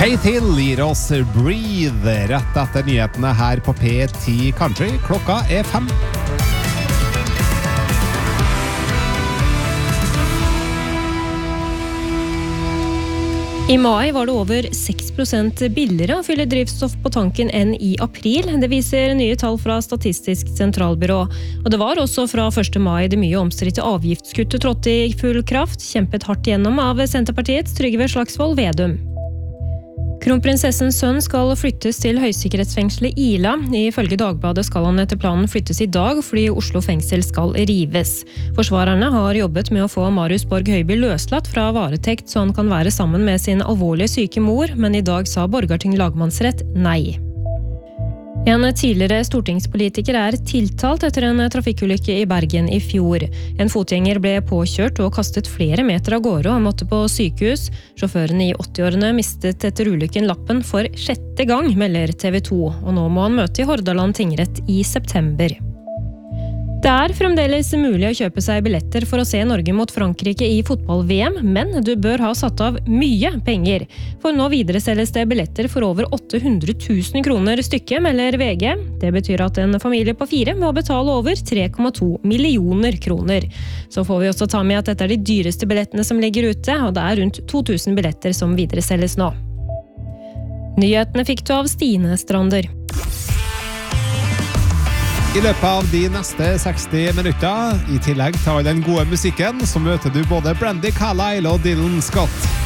Katie gir oss Breathe rett etter nyhetene her på P10 Country. Klokka 5. I mai var det over 6% billigere å fylle drivstoff på tanken enn i april. Det viser nye tall fra Statistisk sentralbyrå. Og det var også fra 1. mai det mye omstridte avgiftskuttet trådte i full kraft, kjempet hardt gjennom av Senterpartiets Trygve Slagsvold Vedum. Kronprinsessens sønn skal flyttes til høysikkerhetsfengselet Ila. Ifølge Dagbladet skal han etter planen flyttes i dag, fordi Oslo fengsel skal rives. Forsvarerne har jobbet med å få Marius Borg Høiby løslatt fra varetekt, så han kan være sammen med sin alvorlig syke mor, men i dag sa Borgarting lagmannsrett nei. En tidligere stortingspolitiker er tiltalt etter en trafikkulykke i Bergen i fjor. En fotgjenger ble påkjørt og kastet flere meter av gårde og måtte på sykehus. Sjåføren i 80-årene mistet etter ulykken lappen for 6. gang, melder TV 2, og nå må han møte i Hordaland tingrett i september. Det er fremdeles mulig å kjøpe seg billetter for å se Norge mot Frankrike i fotball-VM, men du bør ha satt av mye penger. For nå videreselges det billetter for over 800 000 kroner stykket, melder VG. Det betyr at en familie på 4 må betale over 3,2 millioner kroner. Så får vi også ta med at dette er de dyreste billettene som ligger ute, og det er rundt 2000 billetter som videreselges nå. Nyhetene fikk du av Stine Strander. I løpet av de neste 60 minutter, i tillegg til all den gode musikken, så møter du både Brandy Carlile og Dylan Scott.